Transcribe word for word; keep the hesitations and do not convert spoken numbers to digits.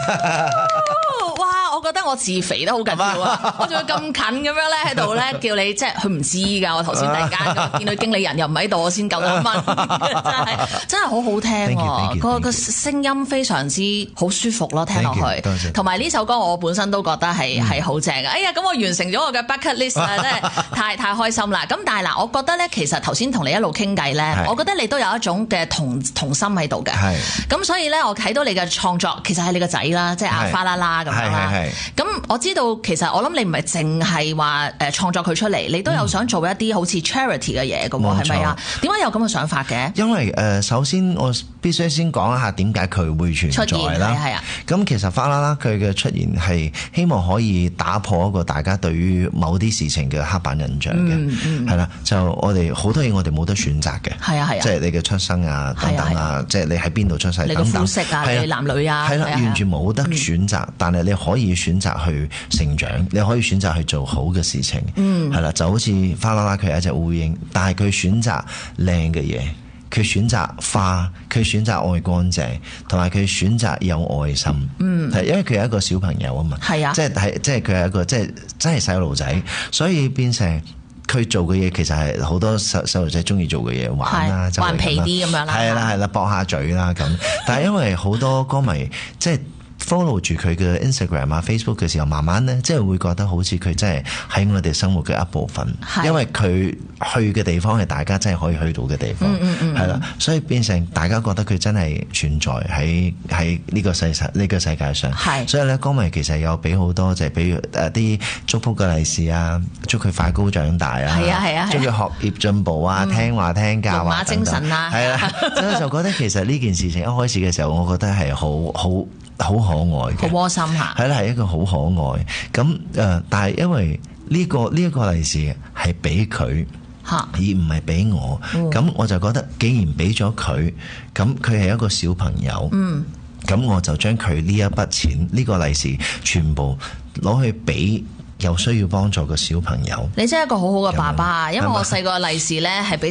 哇！我覺得我自肥得好緊要啊！我仲要咁近咁樣咧喺度咧叫你，即係佢唔知㗎。我頭先突然間咁見到經理人又唔喺度，我先夠膽問，真係真係好好聽喎！個個聲音非常之好舒服咯，聽落去。同埋呢首歌我本身都覺得係係好正嘅。哎呀，咁我完成咗我嘅 bucket list 啊，真係太太開心啦！咁但係嗱，我覺得咧，其實頭先同你一路傾偈咧，我覺得你都有一種嘅同同心喺度嘅。係。咁所以咧，我睇到你嘅創作，其實係你個仔啦，即係阿花啦啦咁樣啦。咁我知道其實我諗你唔係淨係話誒創作佢出嚟，你都有想做一啲好似 charity 嘅嘢嘅喎，係咪啊？點解有咁嘅想法嘅？ 因為誒、呃，首先我必須先講一下點解佢會存在啦。係啊。咁其實花啦啦佢嘅出現係希望可以打破一個大家對於某啲事情嘅刻板印象嘅，係、嗯、啦、嗯。就我哋好多嘢我哋冇得選擇嘅，係啊係啊，即係你嘅出生啊等等啊，即係你喺邊度出世等等，你嘅膚色啊，你男女啊，係啦，完全冇得選擇，嗯、但係你可以選擇去成長，你可以選擇去做好嘅事情，嗯，係啦，就好似花啦啦佢係一隻烏蠅，但係佢選擇靚嘅嘢，佢選擇花，佢選擇愛乾淨，同埋佢選擇有愛心，嗯，係因為佢係一個小朋友啊嘛，係啊，即係係即係佢係一個即係真係細路仔，所以變成佢做嘅嘢其實係好多細細路仔中意做嘅嘢，玩啦，就頑皮啲咁樣啦，係啦係啦，駁下嘴啦咁，但係因為好多歌迷即係follow 住佢嘅 Instagram 啊 Facebook 嘅時候，慢慢咧即係會覺得好似佢真係喺我哋生活嘅一部分，因為佢去嘅地方係大家真係可以去到嘅地方，係、嗯、啦、嗯，所以變成大家覺得佢真係存在喺喺呢個世呢、呢個世界上，所以咧歌迷其實有俾好多就係比如誒啲祝福嘅利是啊，祝佢快高長大啊，係啊係啊，祝佢學業進步啊，嗯、聽話聽教啊，龍馬精神啊，係啦，所以就覺得其實呢件事情一開始嘅時候，我覺得係好好。好可愛嘅，好窩心嚇，係啦，係一個好可愛咁誒、呃。但係因為呢、呢個呢一、呢個利是係俾佢嚇，而唔係俾我，咁、嗯、我就覺得，既然俾咗佢，咁佢係一個小朋友，嗯，咁我就將佢呢一筆錢，呢、呢個利是全部攞去俾有需要幫助嘅小朋友。你真係一個好好嘅爸爸，因為我細個利是咧係俾